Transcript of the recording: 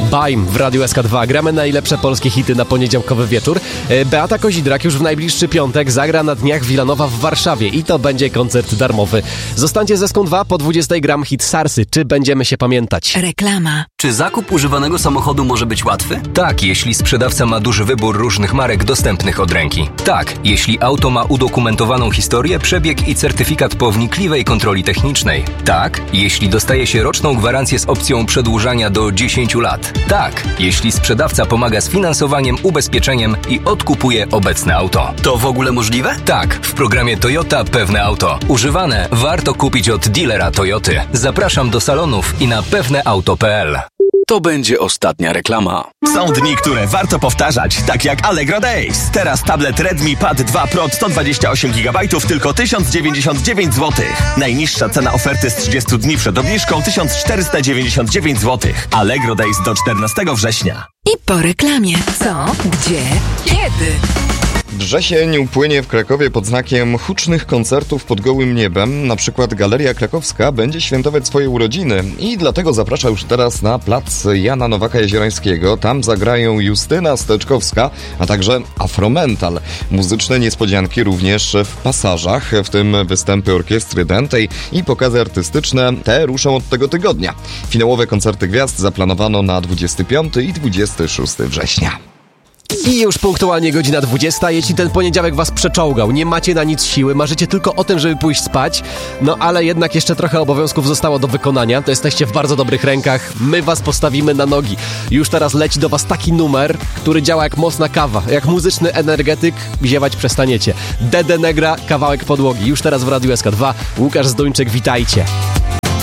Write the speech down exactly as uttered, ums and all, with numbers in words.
Baim w Radiu S K dwa. Gramy najlepsze polskie hity na poniedziałkowy wieczór. Beata Kozidrak już w najbliższy piątek zagra na Dniach Wilanowa w Warszawie i to będzie koncert darmowy. Zostańcie ze Eską dwa, po dwudziestej gram hit Sarsy. Czy będziemy się pamiętać? Reklama. Czy zakup używanego samochodu może być łatwy? Tak, jeśli sprzedawca ma duży wybór różnych marek dostępnych od ręki. Tak, jeśli auto ma udokumentowaną historię, przebieg i certyfikat po wnikliwej kontroli technicznej. Tak, jeśli dostaje się roczną gwarancję z opcją przedłużania do dziesięciu lat. Tak, jeśli sprzedawca pomaga z finansowaniem, ubezpieczeniem i odkupuje obecne auto. To w ogóle możliwe? Tak, w programie Toyota Pewne Auto. Używane warto kupić od dealera Toyoty. Zapraszam do salonów i na pewneauto kropka p l. To będzie ostatnia reklama. Są dni, które warto powtarzać, tak jak Allegro Days. Teraz tablet Redmi Pad dwa Pro sto dwadzieścia osiem gigabajtów tylko tysiąc dziewięćdziesiąt dziewięć złotych. Najniższa cena oferty z trzydziestu dni przed obniżką tysiąc czterysta dziewięćdziesiąt dziewięć złotych. Allegro Days do czternastego września. I po reklamie. Co? Gdzie? Kiedy? Wrzesień upłynie w Krakowie pod znakiem hucznych koncertów pod gołym niebem. Na przykład Galeria Krakowska będzie świętować swoje urodziny i dlatego zaprasza już teraz na plac Jana Nowaka-Jeziorańskiego. Tam zagrają Justyna Steczkowska, a także Afromental. Muzyczne niespodzianki również w pasażach, w tym występy orkiestry Dentej i pokazy artystyczne. Te ruszą od tego tygodnia. Finałowe koncerty gwiazd zaplanowano na dwudziestego piątego i dwudziestego szóstego września. I już punktualnie godzina dwudziesta. Jeśli ten poniedziałek was przeczołgał, nie macie na nic siły, marzycie tylko o tym, żeby pójść spać, no ale jednak jeszcze trochę obowiązków zostało do wykonania, to jesteście w bardzo dobrych rękach. My was postawimy na nogi. Już teraz leci do was taki numer, który działa jak mocna kawa, jak muzyczny energetyk, ziewać przestaniecie. Dede Negra, kawałek podłogi. Już teraz w Radiu S K dwa. Łukasz Zduńczyk, witajcie.